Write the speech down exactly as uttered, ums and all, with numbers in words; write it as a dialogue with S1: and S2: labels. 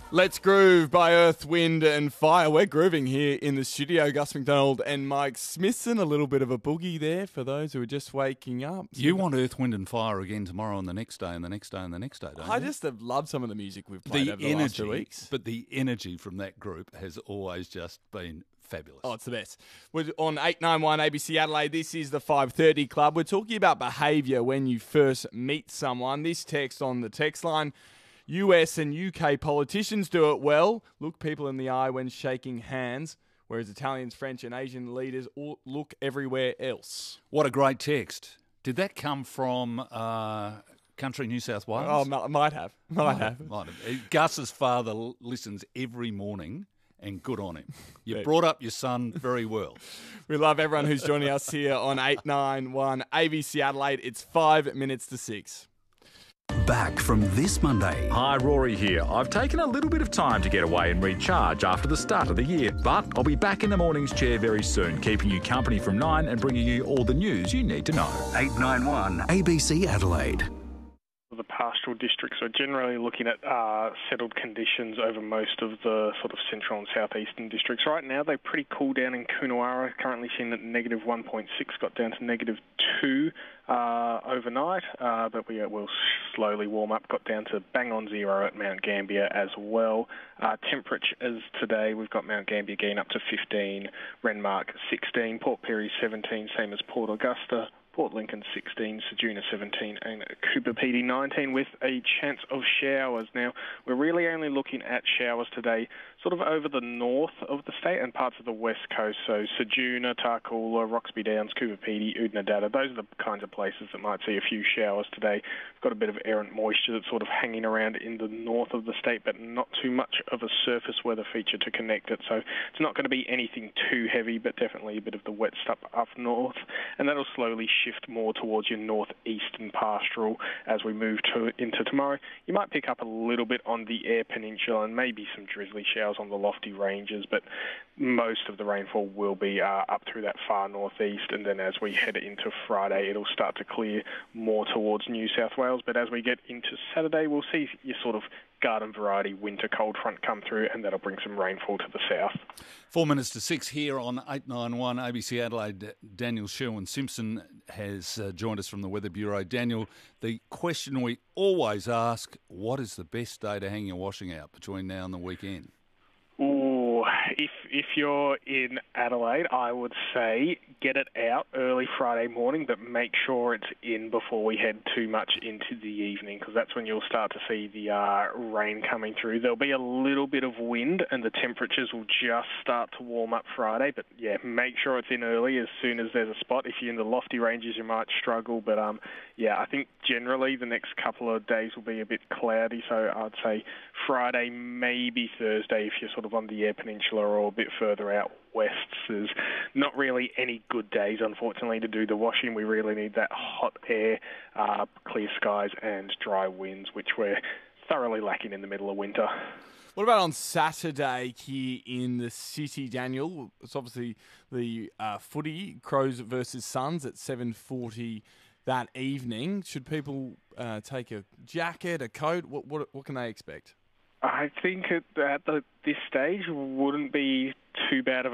S1: Let's Groove by Earth, Wind and Fire. We're grooving here in the studio. Gus McDonald and Mike Smithson. A little bit of a boogie there for those who are just waking up.
S2: You want Earth, Wind and Fire again tomorrow and the next day and the next day and the next day, don't
S1: I
S2: you?
S1: just have loved some of the music we've played
S2: the
S1: over the
S2: energy,
S1: last two weeks.
S2: But the energy from that group has always just been fabulous.
S1: Oh, it's the best. We're on eight nine one A B C Adelaide. This is the five thirty Club. We're talking about behaviour when you first meet someone. This text on the text line: U S and U K politicians do it well. Look people in the eye when shaking hands, whereas Italians, French and Asian leaders all look everywhere else.
S2: What a great text. Did that come from uh, country New South Wales?
S1: Oh, m- might have. Might, might have.
S2: Might have. Gus's father l- listens every morning, and good on him. You
S1: Yeah.
S2: brought up your son very well.
S1: We love everyone who's joining us here on eight nine one A B C Adelaide. It's five minutes to six.
S3: Back from this Monday.
S4: Hi, Rory here. I've taken a little bit of time to get away and recharge after the start of the year, but I'll be back in the morning's chair very soon, keeping you company from nine and bringing you all the news you need to know.
S3: eight nine one A B C Adelaide.
S5: The pastoral districts are generally looking at uh, settled conditions over most of the sort of central and southeastern districts. Right now, they're pretty cool down in Coonawarra, currently seen at negative one point six, got down to negative two uh, overnight, uh, but we will slowly warm up, got down to bang on zero at Mount Gambier as well. Uh, temperatures today, we've got Mount Gambier getting up to fifteen, Renmark sixteen, Port Pirie seventeen, same as Port Augusta, Port Lincoln sixteen, Ceduna seventeen and Cooper Pedy nineteen with a chance of showers. Now, we're really only looking at showers today sort of over the north of the state and parts of the west coast, so Ceduna, Tarcoola, Roxby Downs, Cooper Pedy, Oodnadatta, those are the kinds of places that might see a few showers today. We've got a bit of errant moisture that's sort of hanging around in the north of the state, but not too much of a surface weather feature to connect it, so it's not going to be anything too heavy, but definitely a bit of the wet stuff up north, and that'll slowly shift more towards your northeastern pastoral as we move to into tomorrow. You might pick up a little bit on the Eyre Peninsula and maybe some drizzly showers on the lofty ranges, but most of the rainfall will be uh, up through that far northeast, and then as we head into Friday, it'll start to clear more towards New South Wales. But as we get into Saturday, we'll see your sort of garden variety winter cold front come through, and that'll bring some rainfall to the south.
S2: Four minutes to six here on eight nine one A B C Adelaide. Daniel Sherwin-Simpson has uh, joined us from the Weather Bureau. Daniel, the question we always ask, what is the best day to hang your washing out between now and the weekend?
S5: Ooh, if if you're in Adelaide, I would say get it out early Friday morning, but make sure it's in before we head too much into the evening, because that's when you'll start to see the uh, rain coming through. There'll be a little bit of wind, and the temperatures will just start to warm up Friday. But yeah, make sure it's in early as soon as there's a spot. If you're in the lofty ranges, you might struggle, but um, yeah, I think generally the next couple of days will be a bit cloudy. So I'd say Friday, maybe Thursday, if you're sort of on the Eyre Peninsula or a bit further out west. There's not really any good days, unfortunately, to do the washing. We really need that hot air, uh, clear skies and dry winds, which we're thoroughly lacking in the middle of winter.
S1: What about on Saturday here in the city, Daniel? It's obviously the uh, footy, Crows versus Suns at seven forty that evening. Should people uh, take a jacket, a coat? What, what, what can they expect?
S5: I think at, at the, this stage wouldn't be too bad of